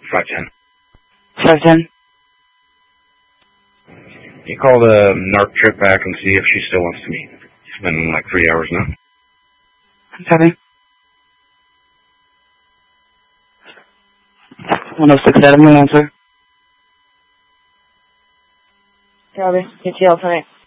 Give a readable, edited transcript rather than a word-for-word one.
510. 510? You call the NARC trip back and see if she still wants to meet. It's been like 3 hours now. Copy. 106 Adam, answer. Copy. ETL tonight.